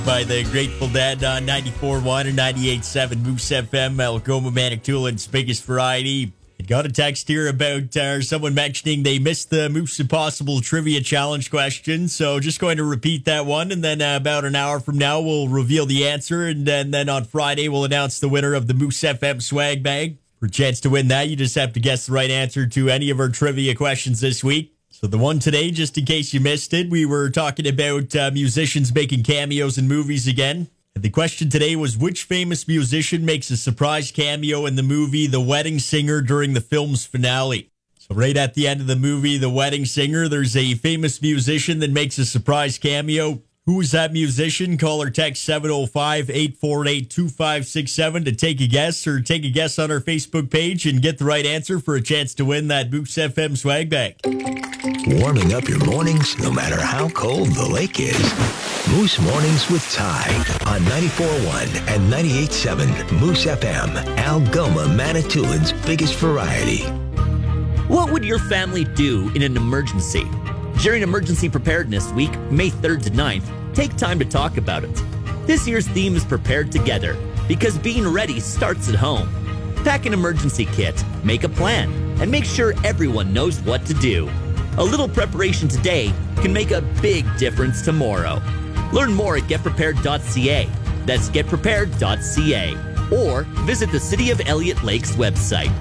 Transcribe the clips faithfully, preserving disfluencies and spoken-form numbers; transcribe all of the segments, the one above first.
By the Grateful Dead on ninety-four point one and ninety-eight point seven Moose F M, Algoma, Manitoulin's biggest variety. I got a text here about uh, someone mentioning they missed the Moose Impossible Trivia Challenge question, so just going to repeat that one, and then uh, about an hour from now we'll reveal the answer, and then, then on Friday we'll announce the winner of the Moose F M swag bag. For a chance to win that, you just have to guess the right answer to any of our trivia questions this week. So the one today, just in case you missed it, we were talking about uh, musicians making cameos in movies again. And the question today was, which famous musician makes a surprise cameo in the movie The Wedding Singer during the film's finale? So right at the end of the movie, The Wedding Singer, there's a famous musician that makes a surprise cameo. Who is that musician? Call or text seven oh five, eight four eight, two five six seven to take a guess, or take a guess on our Facebook page and get the right answer for a chance to win that Moose F M swag bag. Warming up your mornings no matter how cold the lake is. Moose Mornings with Ty on ninety-four point one and ninety-eight point seven Moose F M, Algoma, Manitoulin's biggest variety. What would your family do in an emergency? During Emergency Preparedness Week, May third to ninth, take time to talk about it. This year's theme is Prepared Together, because being ready starts at home. Pack an emergency kit, make a plan, and make sure everyone knows what to do. A little preparation today can make a big difference tomorrow. Learn more at get prepared dot c a. That's get prepared dot c a. Or visit the City of Elliott Lakes website.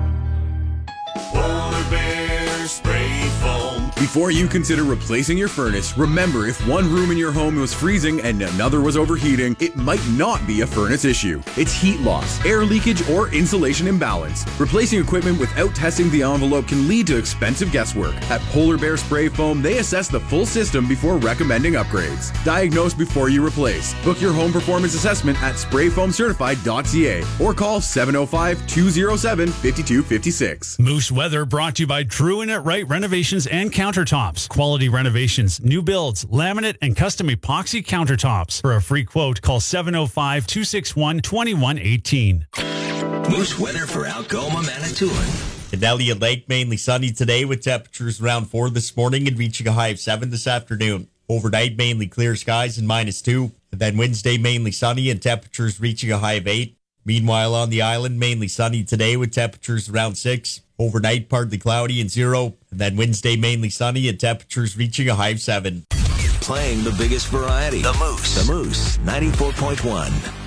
Polar Bear Spray Foam. Before you consider replacing your furnace, remember if one room in your home was freezing and another was overheating, it might not be a furnace issue. It's heat loss, air leakage, or insulation imbalance. Replacing equipment without testing the envelope can lead to expensive guesswork. At Polar Bear Spray Foam, they assess the full system before recommending upgrades. Diagnose before you replace. Book your home performance assessment at spray foam certified dot c a or call seven oh five, two oh seven, five two five six. Moose Weather brought to you by True and It Right Renovations and Countertops. Quality renovations, new builds, laminate, and custom epoxy countertops. For a free quote, call seven oh five, two six one, two one one eight. Moose Weather for Algoma, Manitoulin. In Elliott Lake, mainly sunny today with temperatures around four this morning and reaching a high of seven this afternoon. Overnight, mainly clear skies and minus two. And then Wednesday, mainly sunny and temperatures reaching a high of eight. Meanwhile, on the island, mainly sunny today with temperatures around six. Overnight, partly cloudy and zero. And then Wednesday, mainly sunny and temperatures reaching a high of seven. Playing the biggest variety. The Moose. The Moose, ninety-four point one.